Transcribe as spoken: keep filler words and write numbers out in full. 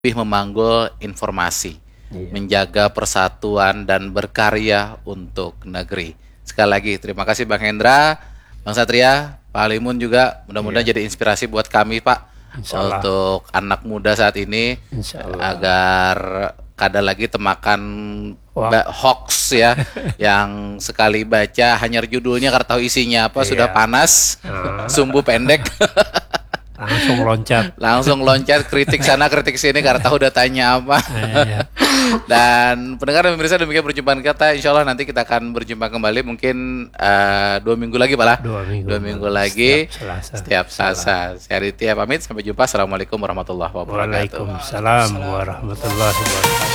lebih memanggul informasi, iya. menjaga persatuan dan berkarya untuk negeri. Sekali lagi terima kasih Bang Hendra, Bang Satria, Pak Halimun juga. Mudah-mudahan iya. jadi inspirasi buat kami Pak, untuk anak muda saat ini, agar kada lagi temakan ba- hoax ya, yang sekali baca hanya judulnya karena tahu isinya apa, iya. sudah panas, uh. sumbu pendek. Langsung loncat. Langsung loncat, kritik sana, kritik sini, karena tahu datanya apa. Dan pendengar dan pemirsa, demikian perjumpaan kita. Insya Allah nanti kita akan berjumpa kembali mungkin uh, dua minggu lagi Pak lah. Dua minggu, dua minggu lagi. Setiap Selasa. Setiap Selasa. Saya Aditya pamit, sampai jumpa. Assalamualaikum warahmatullahi wabarakatuh. Waalaikumsalam warahmatullahi wabarakatuh.